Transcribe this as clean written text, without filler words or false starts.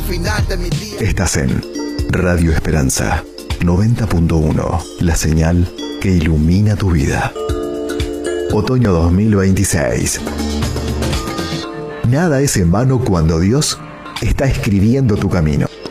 final de mi día. Estás en Radio Esperanza 90.1, la señal que ilumina tu vida. Otoño 2026. Nada es en vano cuando Dios está escribiendo tu camino.